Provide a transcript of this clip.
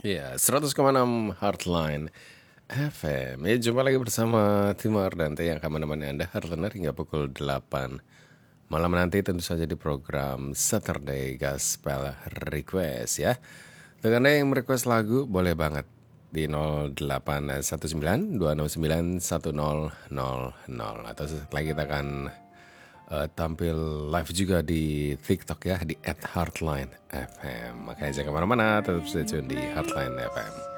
Iya, 100,6 Heartline FM. Ya, jumpa lagi bersama Timur dan Teh yang akan menemani Anda Heartliner hingga pukul 8 malam nanti, tentu saja di program Saturday Gospel Request ya. Untuk Anda yang merequest lagu, boleh banget di 0819-269-1000. Atau setelah kita akan tampil live juga di TikTok ya, di @heartlinefm. Makanya jangan kemana-mana, tetap stay tune di Heartline FM.